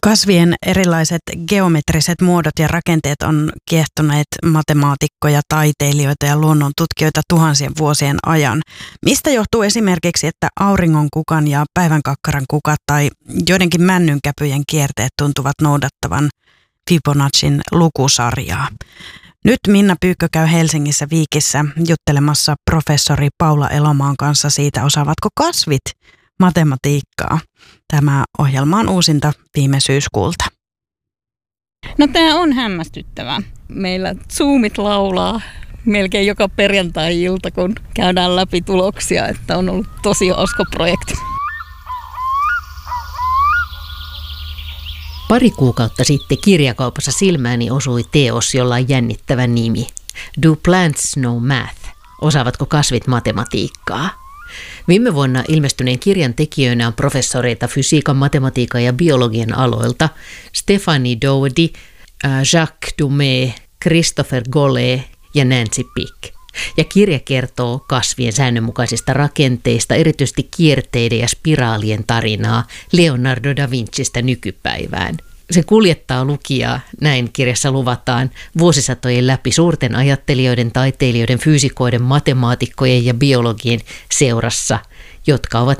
Kasvien erilaiset geometriset muodot ja rakenteet on kiehtoneet matemaatikkoja, taiteilijoita ja luonnontutkijoita tuhansien vuosien ajan. Mistä johtuu esimerkiksi, että auringonkukan ja päivänkakkaran kukat tai joidenkin männynkäpyjen kierteet tuntuvat noudattavan Fibonacin lukusarjaa? Nyt Minna Pyykkö käy Helsingissä Viikissä juttelemassa professori Paula Elomaan kanssa siitä, osaavatko kasvit matematiikkaa. Tämä ohjelma on uusinta viime syyskuulta. No tämä on hämmästyttävää. Meillä Zoomit laulaa melkein joka perjantai-ilta, kun käydään läpi tuloksia, että on ollut tosi hauska projekti. Pari kuukautta sitten kirjakaupassa silmääni osui teos, jolla on jännittävä nimi. Do plants know math? Osaavatko kasvit matematiikkaa? Viime vuonna ilmestyneen kirjan tekijöinä on professoreita fysiikan, matematiikan ja biologian aloilta Stephanie Doughty, Jacques Dumais, Christopher Gollet ja Nancy Pick. Ja kirja kertoo kasvien säännönmukaisista rakenteista, erityisesti kierteiden ja spiraalien tarinaa Leonardo da Vincistä nykypäivään. Se kuljettaa lukijaa, näin kirjassa luvataan, vuosisatojen läpi suurten ajattelijoiden, taiteilijoiden, fyysikoiden, matemaatikkojen ja biologien seurassa, jotka ovat